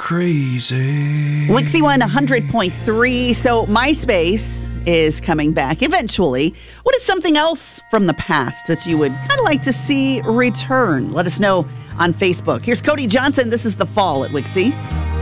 crazy. Wixie 100.3. So MySpace is coming back eventually. What is something else from the past that you would kind of like to see return? Let us know on Facebook. Here's Cody Johnson. This is The Fall at Wixie.